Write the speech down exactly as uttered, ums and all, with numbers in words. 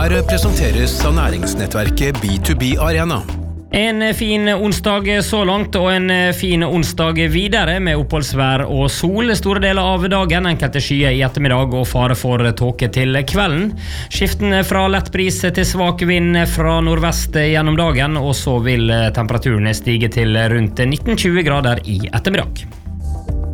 Her presenteres av næringsnettverket B to B Arena. En fin onsdag så langt, og en fin onsdag videre med oppholdsvær og sol. Store deler av dagen, enkelte skyer i ettermiddag og fare for tåke til kvelden. Skiften fra lett bris til svak vind fra nordvest gjennom dagen, og så vil temperaturen stige til rundt nitten til tjue grader i ettermiddag.